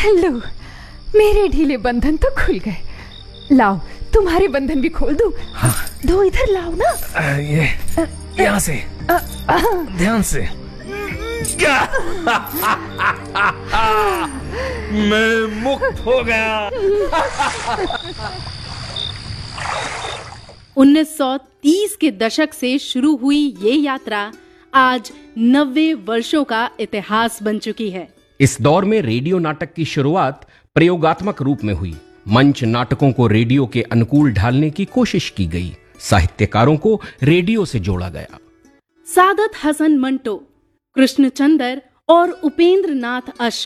लो, मेरे ढीले बंधन तो खुल गए। लाओ, तुम्हारे बंधन भी खोल दूं। हाँ। दो इधर लाओ ना। ये यहाँ से, ध्यान से। मैं मुक्त हो गया। 1930 के दशक से शुरू हुई ये यात्रा आज 90 वर्षों का इतिहास बन चुकी है। इस दौर में रेडियो नाटक की शुरुआत प्रयोगात्मक रूप में हुई। मंच नाटकों को रेडियो के अनुकूल ढालने की कोशिश की गई। साहित्यकारों को रेडियो से जोड़ा गया। सादत हसन मंटो, कृष्णचंदर और उपेंद्र नाथ अश्क